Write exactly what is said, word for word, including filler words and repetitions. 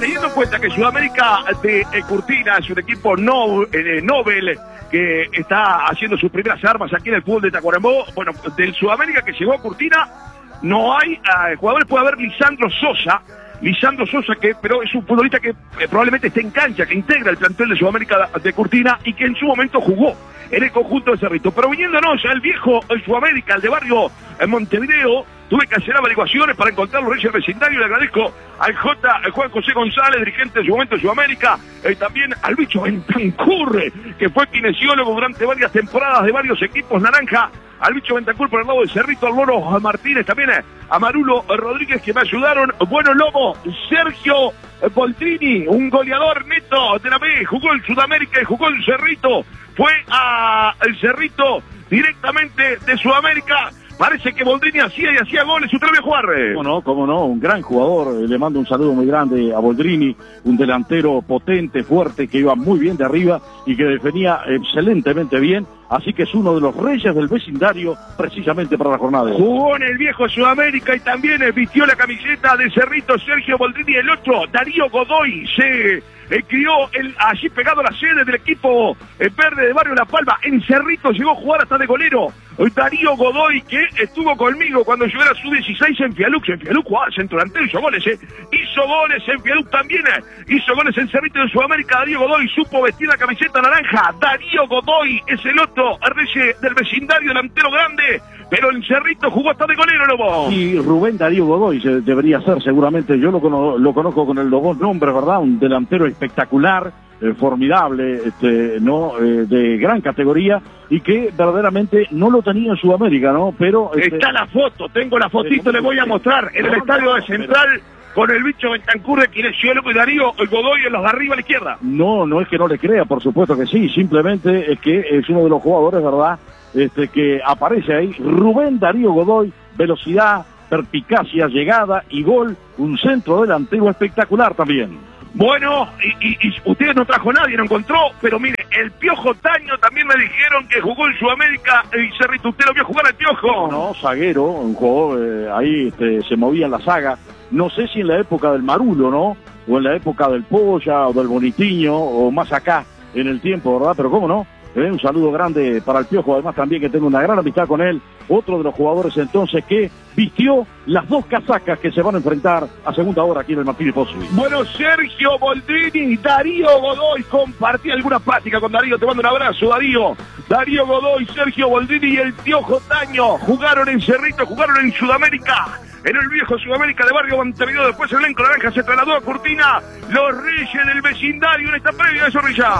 teniendo en cuenta que Sudamérica de eh, Curtina es un equipo no, eh, Nobel que está haciendo sus primeras armas aquí en el fútbol de Tacuarembó, bueno, del Sudamérica que llegó a Curtina, no hay eh, jugadores, puede haber Lisandro Sosa, Lisandro Sosa, que pero es un futbolista que eh, probablemente esté en cancha, que integra el plantel de Sudamérica de Curtina y que en su momento jugó en el conjunto de Cerrito. Pero viniéndonos al viejo el Sudamérica, el de barrio en Montevideo, tuve que hacer averiguaciones para encontrar los reyes del vecindario. Le agradezco al J, al Juan José González, dirigente de su momento de Sudamérica, eh, también al bicho Bentancur, que fue kinesiólogo durante varias temporadas de varios equipos naranja, al bicho Bentancur por el lado de Cerrito, al Loro Martínez, también a Marulo Rodríguez, que me ayudaron. Bueno, Lobo, Sergio Boldrini, un goleador neto de la B, jugó el Sudamérica y jugó el Cerrito, fue a el Cerrito directamente de Sudamérica. Parece que Boldrini hacía y hacía goles. ¿Usted lo vio jugar? Cómo no, cómo no, un gran jugador. Le mando un saludo muy grande a Boldrini, un delantero potente, fuerte, que iba muy bien de arriba y que defendía excelentemente bien. Así que es uno de los reyes del vecindario precisamente para la jornada de hoy. Jugó en el viejo Sudamérica y también vistió la camiseta de Cerrito Sergio Boldrini. El otro, Darío Godoy, se eh, crió el, allí pegado a la sede del equipo eh, verde de Barrio La Palma. En Cerrito llegó a jugar hasta de golero. Darío Godoy, que estuvo conmigo cuando yo era sub dieciséis en Fialux. En Fialux jugaba centro delantero, hizo goles, ¿eh? Hizo goles en Fialux también, ¿eh? Hizo goles en Cerrito de Sudamérica. Darío Godoy supo vestir la camiseta naranja. Darío Godoy es el otro rey del vecindario, delantero grande, pero en Cerrito jugó hasta de golero, Lobo. Y Rubén Darío Godoy se debería ser seguramente, yo lo, cono lo conozco con el dos nombres, ¿verdad? Un delantero espectacular, eh, formidable, este, no eh, de gran categoría y que verdaderamente no lo tenía en Sudamérica, ¿no? Pero este, está la foto, tengo la fotito, le voy a mostrar en el estadio de Central con el bicho Bentancur de kinesiólogo y Darío Godoy en los de arriba a la izquierda. No, no es que no le crea, por supuesto que sí, simplemente es que es uno de los jugadores, ¿verdad? Este que aparece ahí, Rubén Darío Godoy, velocidad, perspicacia, llegada y gol, un centro delantero espectacular también. Bueno, y, y, y usted no trajo nadie, no encontró, pero mire, el Piojo Taño también me dijeron que jugó en Sudamérica y Cerrito. ¿Usted lo vio jugar al Piojo? No, zaguero, un jugador, eh, ahí este, se movía en la saga, no sé si en la época del Marulo, ¿no? O en la época del Polla o del Bonitiño, o más acá en el tiempo, ¿verdad? Pero cómo no, eh, un saludo grande para el Piojo, además también que tengo una gran amistad con él, otro de los jugadores entonces que vistió las dos casacas que se van a enfrentar a segunda hora aquí en el Martínez Pozzi. Bueno, Sergio Boldrini, Darío Godoy, compartí alguna práctica con Darío, te mando un abrazo, Darío. Darío Godoy, Sergio Boldrini y el Piojo Taño jugaron en Cerrito, jugaron en Sudamérica, en el viejo Sudamérica de Barrio Montevideo. Después el elenco naranja se trasladó a Curtina, los reyes del vecindario en esta previa de Zorrilla.